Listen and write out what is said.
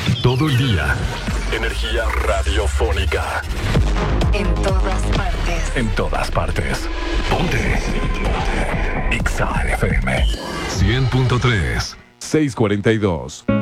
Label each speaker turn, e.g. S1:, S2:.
S1: Todo el día. Energía radiofónica.
S2: En todas partes.
S1: En todas partes. Ponte. Ponte. Exa FM 100.3.
S3: 642.